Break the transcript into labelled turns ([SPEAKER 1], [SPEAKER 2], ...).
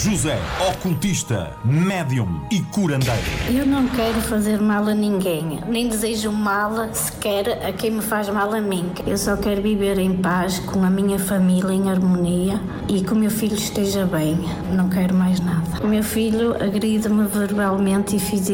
[SPEAKER 1] José, ocultista, médium e curandeiro.
[SPEAKER 2] Eu não quero fazer mal a ninguém, nem desejo mal sequer a quem me faz mal a mim. Eu só quero viver em paz com a minha família, em harmonia, e que o meu filho esteja bem. Não quero mais nada. O meu filho agride-me verbalmente e fisicamente.